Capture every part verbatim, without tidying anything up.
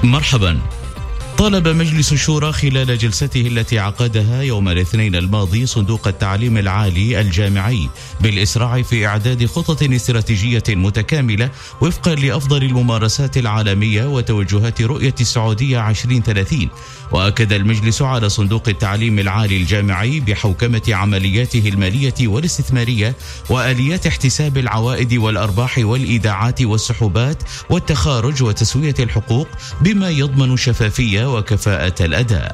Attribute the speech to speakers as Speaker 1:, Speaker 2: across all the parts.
Speaker 1: مرحبا. طالب مجلس الشورى خلال جلسته التي عقدها يوم الاثنين الماضي صندوق التعليم العالي الجامعي بالإسراع في إعداد خطط استراتيجية متكاملة وفقا لأفضل الممارسات العالمية وتوجهات رؤية السعودية عشرين ثلاثين. وأكد المجلس على صندوق التعليم العالي الجامعي بحوكمة عملياته المالية والاستثمارية وآليات احتساب العوائد والأرباح والإيداعات والسحوبات والتخارج وتسوية الحقوق بما يضمن شفافية وكفاءة الأداء.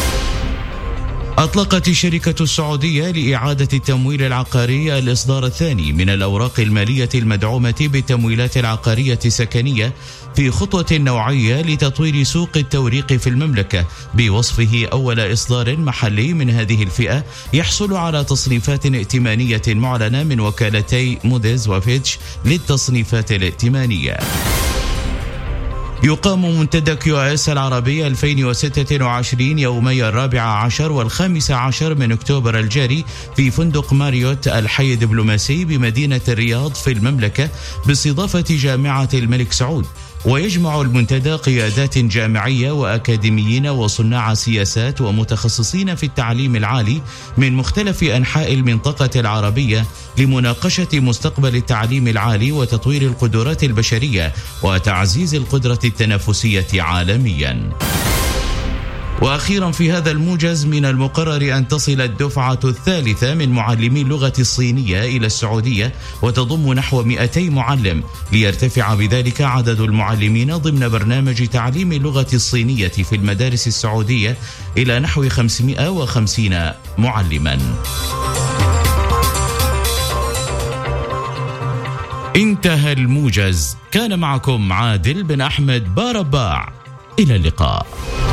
Speaker 1: أطلقت الشركة السعودية لإعادة التمويل العقاري الإصدار الثاني من الأوراق المالية المدعومة بالتمويلات العقارية السكنية في خطوة نوعية لتطوير سوق التوريق في المملكة بوصفه أول إصدار محلي من هذه الفئة يحصل على تصنيفات ائتمانية معلنة من وكالتي موديز وفيتش للتصنيفات الائتمانية. يقام منتدى كيو اس العربي ألفين وستة وعشرين يومي الرابع عشر والخامس عشر من أكتوبر الجاري في فندق ماريوت الحي الدبلوماسي بمدينة الرياض في المملكة باستضافة جامعة الملك سعود. ويجمع المنتدى قيادات جامعية وأكاديميين وصناع سياسات ومتخصصين في التعليم العالي من مختلف أنحاء المنطقة العربية لمناقشة مستقبل التعليم العالي وتطوير القدرات البشرية وتعزيز القدرة التنافسية عالمياً. وأخيرا في هذا الموجز، من المقرر أن تصل الدفعة الثالثة من معلمي اللغة الصينية إلى السعودية وتضم نحو مئتي معلم، ليرتفع بذلك عدد المعلمين ضمن برنامج تعليم اللغة الصينية في المدارس السعودية إلى نحو خمسمئة وخمسين معلما. انتهى الموجز، كان معكم عادل بن أحمد بارباع، إلى اللقاء.